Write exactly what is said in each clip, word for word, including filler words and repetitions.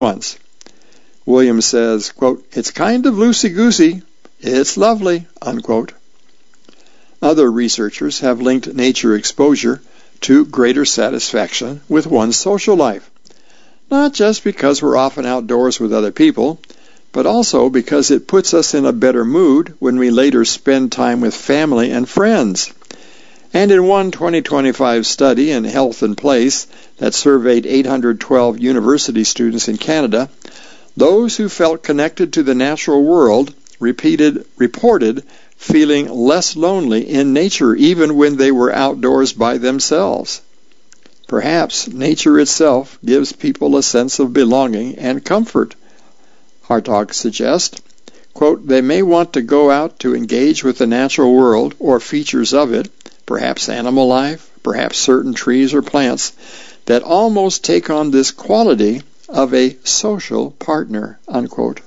ones. Williams says, quote, "It's kind of loosey-goosey. It's lovely," unquote. Other researchers have linked nature exposure to greater satisfaction with one's social life, not just because we're often outdoors with other people, but also because it puts us in a better mood when we later spend time with family and friends. And in one twenty twenty-five study in Health and Place that surveyed eight hundred twelve university students in Canada, those who felt connected to the natural world repeated, reported feeling less lonely in nature even when they were outdoors by themselves. Perhaps nature itself gives people a sense of belonging and comfort. Hartog suggests, quote, "They may want to go out to engage with the natural world or features of it, perhaps animal life, perhaps certain trees or plants, that almost take on this quality of a social partner," unquote.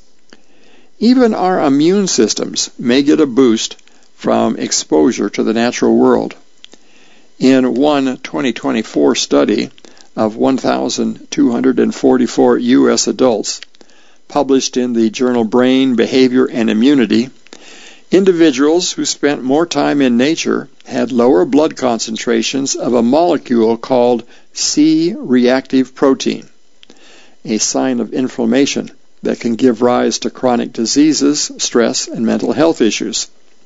Even our immune systems may get a boost from exposure to the natural world. In one twenty twenty-four study of one thousand two hundred forty-four U S adults, published in the journal Brain, Behavior, and Immunity, individuals who spent more time in nature had lower blood concentrations of a molecule called C-reactive protein, a sign of inflammation that can give rise to chronic diseases, stress, and mental health issues.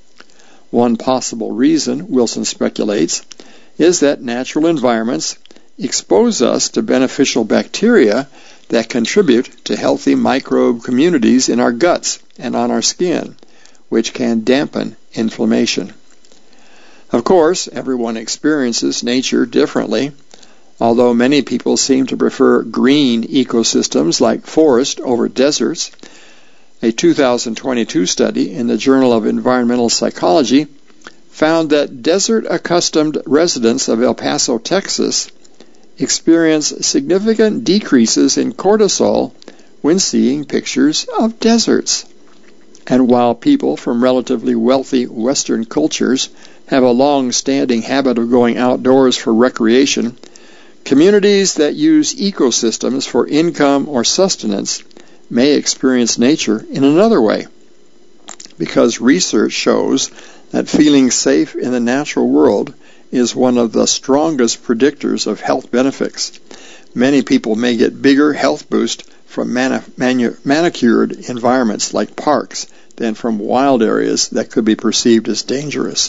One possible reason, Wilson speculates, is that natural environments expose us to beneficial bacteria that contribute to healthy microbe communities in our guts and on our skin, which can dampen inflammation. Of course, everyone experiences nature differently. Although many people seem to prefer green ecosystems like forest over deserts, a two thousand twenty-two study in the Journal of Environmental Psychology found that desert-accustomed residents of El Paso, Texas, experience significant decreases in cortisol when seeing pictures of deserts. And while people from relatively wealthy Western cultures have a long-standing habit of going outdoors for recreation, communities that use ecosystems for income or sustenance may experience nature in another way, because research shows that feeling safe in the natural world is one of the strongest predictors of health benefits. Many people may get bigger health boost from mani- manu- manicured environments like parks than from wild areas that could be perceived as dangerous.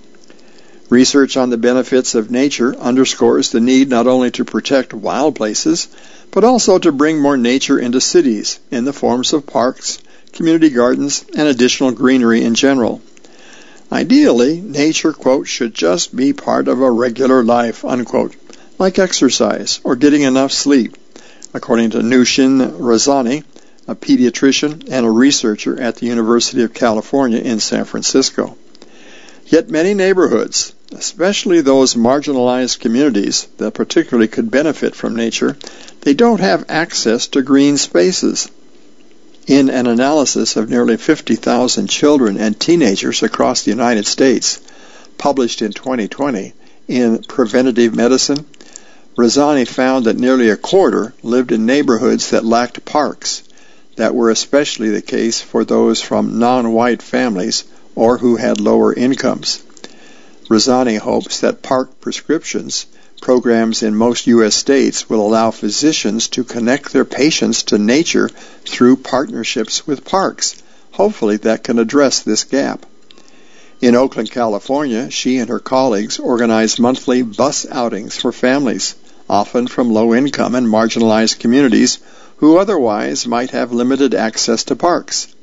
Research on the benefits of nature underscores the need not only to protect wild places, but also to bring more nature into cities in the forms of parks, community gardens, and additional greenery in general. Ideally, nature, quote, should just be part of a regular life, unquote, like exercise or getting enough sleep, according to Nushin Razani, a pediatrician and a researcher at the University of California in San Francisco. Yet many neighborhoods, especially those marginalized communities that particularly could benefit from nature, they don't have access to green spaces. In an analysis of nearly fifty thousand children and teenagers across the United States, published in twenty twenty in Preventative Medicine, Razani found that nearly a quarter lived in neighborhoods that lacked parks, that were especially the case for those from non-white families or who had lower incomes. Razani hopes that park prescriptions programs in most U S states will allow physicians to connect their patients to nature through partnerships with parks. Hopefully that can address this gap. In Oakland, California, she and her colleagues organize monthly bus outings for families, often from low-income and marginalized communities who otherwise might have limited access to parks.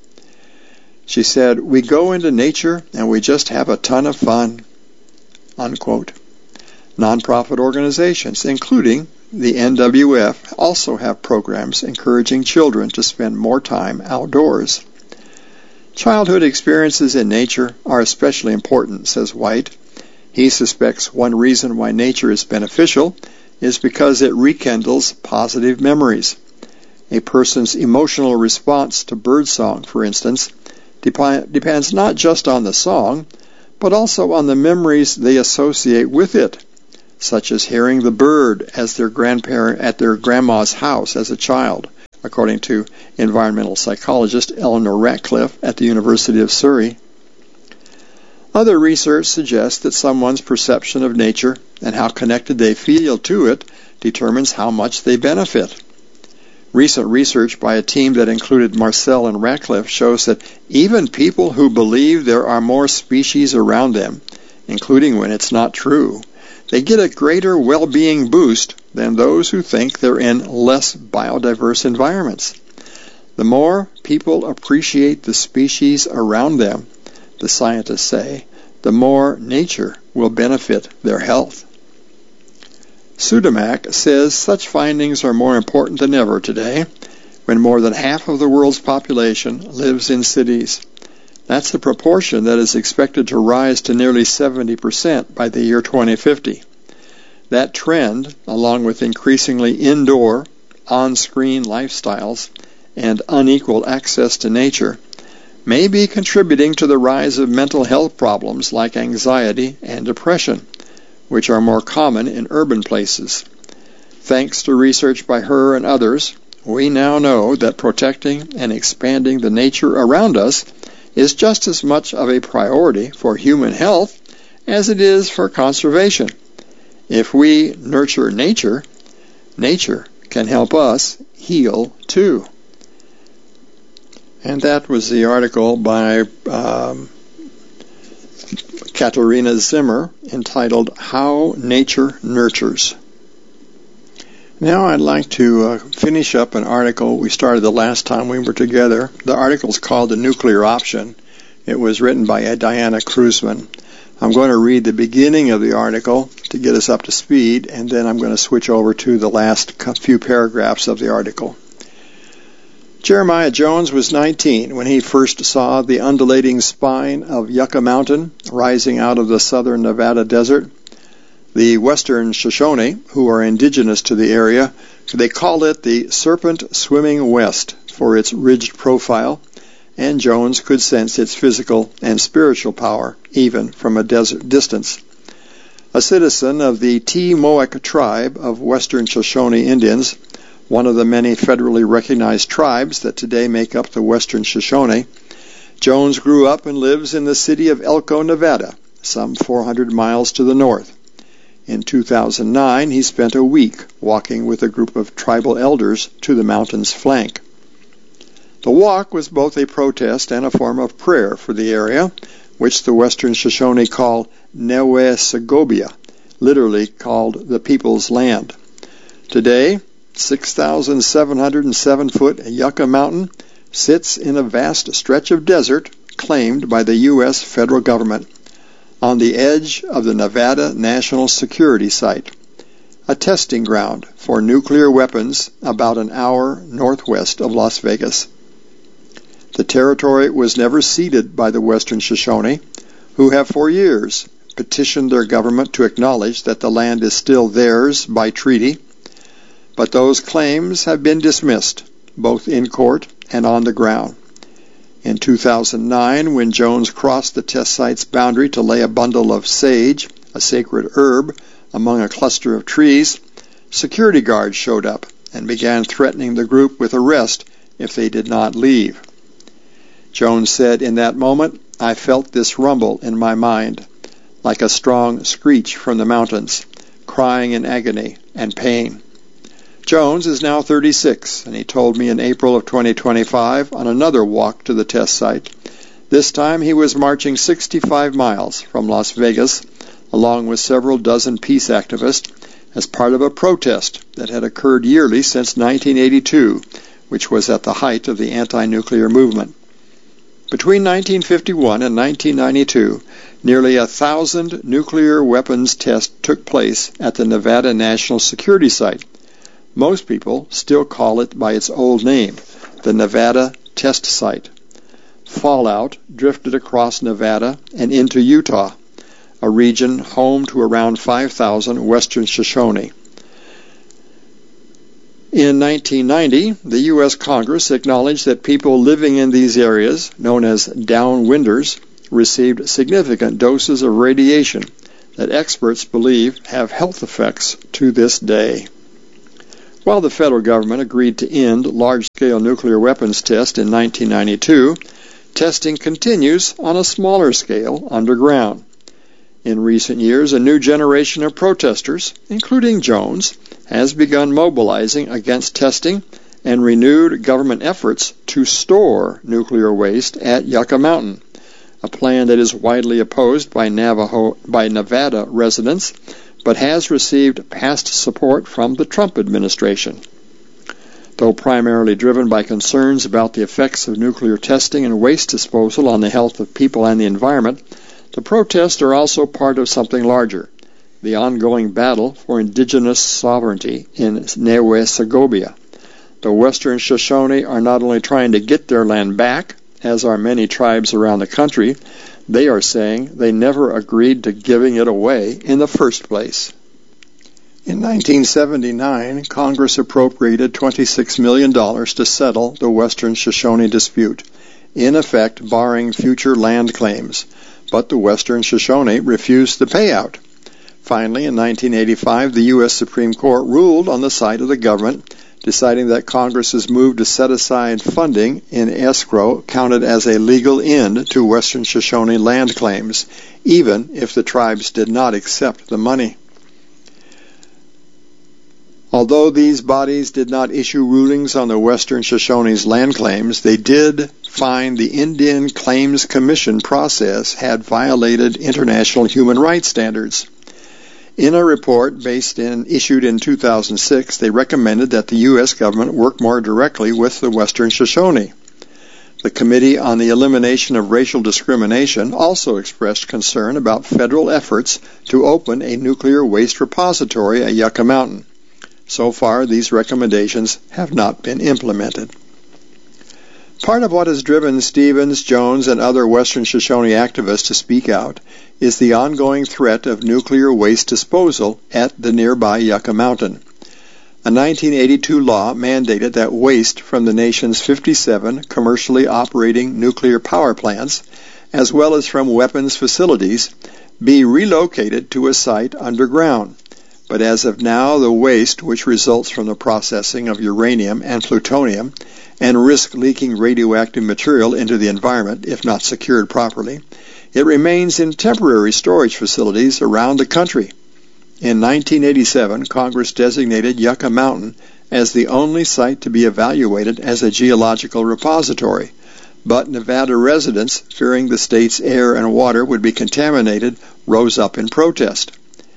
She said, "We go into nature and we just have a ton of fun," unquote. Nonprofit organizations, including the N W F, also have programs encouraging children to spend more time outdoors. Childhood experiences in nature are especially important, says White. He suspects one reason why nature is beneficial is because it rekindles positive memories. A person's emotional response to birdsong, for instance, dep- depends not just on the song, but also on the memories they associate with it, such as hearing the bird as their grandparent at their grandma's house as a child, according to environmental psychologist Eleanor Ratcliffe at the University of Surrey. Other research suggests that someone's perception of nature and how connected they feel to it determines how much they benefit. Recent research by a team that included Marcel and Ratcliffe shows that even people who believe there are more species around them, including when it's not true, they get a greater well-being boost than those who think they're in less biodiverse environments. The more people appreciate the species around them, the scientists say, the more nature will benefit their health. Sudamak says such findings are more important than ever today, when more than half of the world's population lives in cities. That's a proportion that is expected to rise to nearly seventy percent by the year twenty fifty. That trend, along with increasingly indoor, on-screen lifestyles and unequal access to nature, may be contributing to the rise of mental health problems like anxiety and depression, which are more common in urban places. Thanks to research by her and others, we now know that protecting and expanding the nature around us is just as much of a priority for human health as it is for conservation. If we nurture nature, nature can help us heal too. And that was the article by um, Katharina Zimmer entitled How Nature Nurtures. Now I'd like to uh, finish up an article we started the last time we were together. The article is called The Nuclear Option. It was written by Diana Kruzman. I'm going to read the beginning of the article to get us up to speed, and then I'm going to switch over to the last few paragraphs of the article. Jeremiah Jones was nineteen when he first saw the undulating spine of Yucca Mountain rising out of the southern Nevada desert. The Western Shoshone, who are indigenous to the area, they call it the Serpent Swimming West for its ridged profile, and Jones could sense its physical and spiritual power even from a desert distance. A citizen of the T-Moak tribe of Western Shoshone Indians, one of the many federally recognized tribes that today make up the Western Shoshone, Jones grew up and lives in the city of Elko, Nevada, some four hundred miles to the north. In two thousand nine, he spent a week walking with a group of tribal elders to the mountain's flank. The walk was both a protest and a form of prayer for the area, which the Western Shoshone call Newe Segobia, literally called the People's Land. Today, six thousand seven hundred seven foot Yucca Mountain sits in a vast stretch of desert claimed by the U S federal government on the edge of the Nevada National Security Site, a testing ground for nuclear weapons about an hour northwest of Las Vegas. The territory was never ceded by the Western Shoshone, who have for years petitioned their government to acknowledge that the land is still theirs by treaty, but those claims have been dismissed, both in court and on the ground. In two thousand nine, when Jones crossed the test site's boundary to lay a bundle of sage, a sacred herb, among a cluster of trees, security guards showed up and began threatening the group with arrest if they did not leave. Jones said, "In that moment, I felt this rumble in my mind, like a strong screech from the mountains, crying in agony and pain." Jones is now thirty-six, and he told me in April of twenty twenty-five on another walk to the test site. This time he was marching sixty-five miles from Las Vegas, along with several dozen peace activists, as part of a protest that had occurred yearly since nineteen eighty-two, which was at the height of the anti-nuclear movement. Between nineteen fifty-one and nineteen ninety-two, nearly a thousand nuclear weapons tests took place at the Nevada National Security Site. Most people still call it by its old name, the Nevada Test Site. Fallout drifted across Nevada and into Utah, a region home to around five thousand Western Shoshone. In nineteen ninety, the U S Congress acknowledged that people living in these areas, known as downwinders, received significant doses of radiation that experts believe have health effects to this day. While the federal government agreed to end large-scale nuclear weapons tests in nineteen ninety-two, testing continues on a smaller scale underground. In recent years, a new generation of protesters, including Jones, has begun mobilizing against testing and renewed government efforts to store nuclear waste at Yucca Mountain, a plan that is widely opposed by Navajo, by Nevada residents, but has received past support from the Trump administration. Though primarily driven by concerns about the effects of nuclear testing and waste disposal on the health of people and the environment, the protests are also part of something larger, the ongoing battle for indigenous sovereignty in Niue Segovia. The Western Shoshone are not only trying to get their land back, as are many tribes around the country, they are saying they never agreed to giving it away in the first place. In nineteen seventy-nine, Congress appropriated twenty-six million dollars to settle the Western Shoshone dispute, in effect barring future land claims, but the Western Shoshone refused the payout. Finally, in nineteen eighty-five, the U S Supreme Court ruled on the side of the government, deciding that Congress's move to set aside funding in escrow counted as a legal end to Western Shoshone land claims, even if the tribes did not accept the money. Although these bodies did not issue rulings on the Western Shoshone's land claims, they did find the Indian Claims Commission process had violated international human rights standards. In a report based in, issued in two thousand six, they recommended that the U S government work more directly with the Western Shoshone. The Committee on the Elimination of Racial Discrimination also expressed concern about federal efforts to open a nuclear waste repository at Yucca Mountain. So far, these recommendations have not been implemented. Part of what has driven Stevens, Jones, and other Western Shoshone activists to speak out is the ongoing threat of nuclear waste disposal at the nearby Yucca Mountain. A nineteen eighty-two law mandated that waste from the nation's fifty-seven commercially operating nuclear power plants, as well as from weapons facilities, be relocated to a site underground. But as of now, the waste, which results from the processing of uranium and plutonium and risk leaking radioactive material into the environment if not secured properly, it remains in temporary storage facilities around the country. In nineteen eighty-seven, Congress designated Yucca Mountain as the only site to be evaluated as a geological repository, but Nevada residents, fearing the state's air and water would be contaminated, rose up in protest.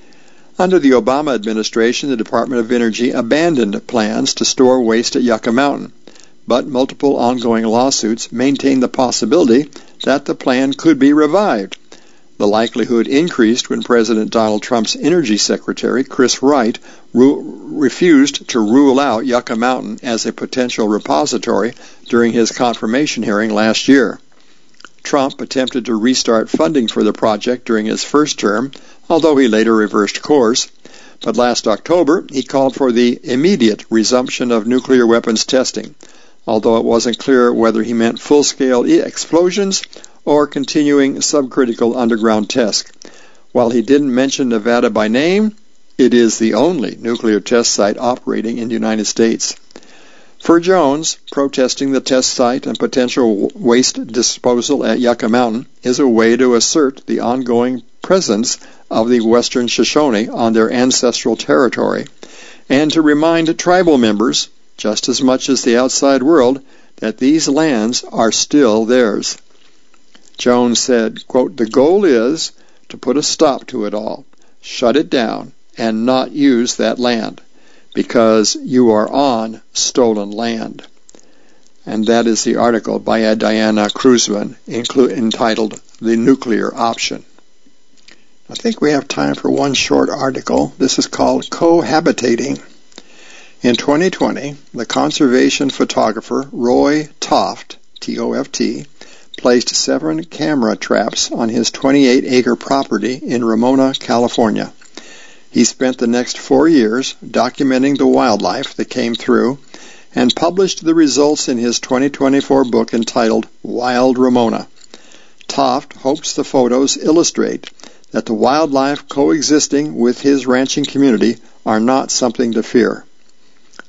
Under the Obama administration, the Department of Energy abandoned plans to store waste at Yucca Mountain, but multiple ongoing lawsuits maintain the possibility that the plan could be revived. The likelihood increased when President Donald Trump's Energy Secretary, Chris Wright, ru- refused to rule out Yucca Mountain as a potential repository during his confirmation hearing last year. Trump attempted to restart funding for the project during his first term, although he later reversed course. But last October, he called for the immediate resumption of nuclear weapons testing, although it wasn't clear whether he meant full-scale explosions or continuing subcritical underground tests. While he didn't mention Nevada by name, it is the only nuclear test site operating in the United States. For Jones, protesting the test site and potential waste disposal at Yucca Mountain is a way to assert the ongoing presence of the Western Shoshone on their ancestral territory, and to remind tribal members, just as much as the outside world, that these lands are still theirs. Jones said, quote, "The goal is to put a stop to it all, shut it down, and not use that land, because you are on stolen land." And that is the article by Diana Cruzman inclu- entitled "The Nuclear Option." I think we have time for one short article. This is called Cohabitating. In twenty twenty, the conservation photographer Roy Toft, T O F T, placed seven camera traps on his twenty-eight acre property in Ramona, California. He spent the next four years documenting the wildlife that came through and published the results in his twenty twenty-four book entitled Wild Ramona. Toft hopes the photos illustrate that the wildlife coexisting with his ranching community are not something to fear.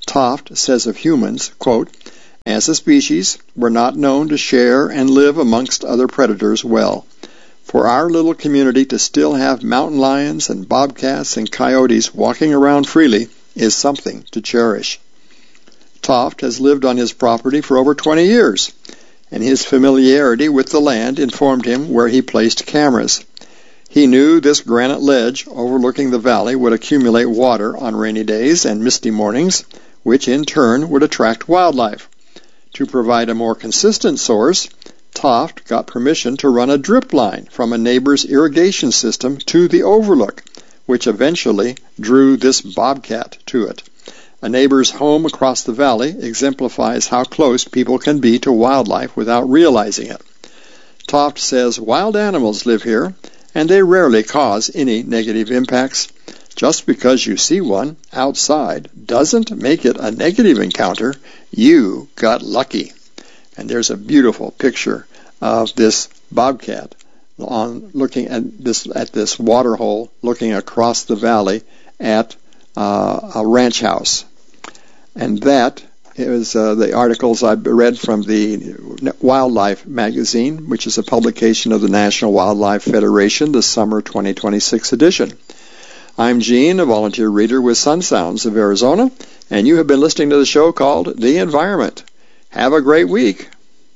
Toft says of humans, quote, "As a species, we're not known to share and live amongst other predators well. For our little community to still have mountain lions and bobcats and coyotes walking around freely is something to cherish." Toft has lived on his property for over twenty years, and his familiarity with the land informed him where he placed cameras. He knew this granite ledge overlooking the valley would accumulate water on rainy days and misty mornings, which in turn would attract wildlife. To provide a more consistent source, Toft got permission to run a drip line from a neighbor's irrigation system to the overlook, which eventually drew this bobcat to it. A neighbor's home across the valley exemplifies how close people can be to wildlife without realizing it. Toft says wild animals live here, and they rarely cause any negative impacts. Just because you see one outside doesn't make it a negative encounter. You got lucky. And there's a beautiful picture of this bobcat on looking at this at this water hole, looking across the valley at uh, a ranch house. And that is uh, the articles I read from the Wildlife magazine, which is a publication of the National Wildlife Federation, the summer twenty twenty-six edition. I'm Gene, a volunteer reader with Sun Sounds of Arizona, and you have been listening to the show called The Environment. Have a great week.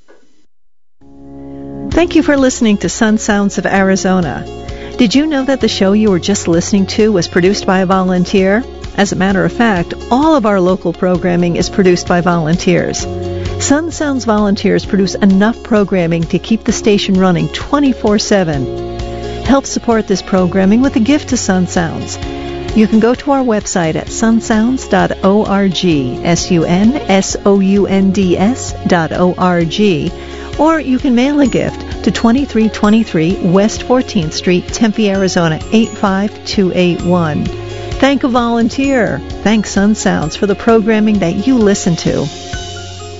Thank you for listening to Sun Sounds of Arizona. Did you know that the show you were just listening to was produced by a volunteer? As a matter of fact, all of our local programming is produced by volunteers. Sun Sounds volunteers produce enough programming to keep the station running twenty-four seven. Help support this programming with a gift to Sun Sounds. You can go to our website at sunsounds dot org, S U N S O U N D S dot O R G, or you can mail a gift to twenty-three twenty-three West fourteenth Street, Tempe, Arizona, eight five two eight one. Thank a volunteer. Thank Sun Sounds for the programming that you listen to.